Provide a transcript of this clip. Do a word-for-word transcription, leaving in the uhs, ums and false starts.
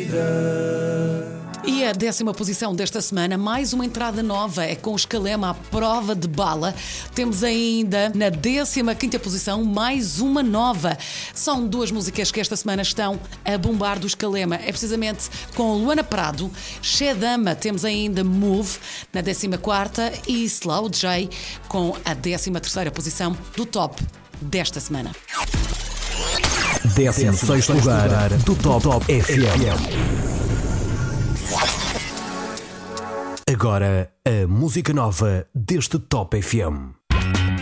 E a décima posição desta semana, mais uma entrada nova, é com o Escalema à prova de bala. Temos ainda na décima quinta posição mais uma nova. São duas músicas que esta semana estão a bombar do Escalema. É precisamente com Luana Prado, Shedama. Temos ainda Move na décima quarta e Slow J com a décima terceira posição do top desta semana. décimo sexto lugar do Top, Top F M. Agora, a música nova deste Top F M.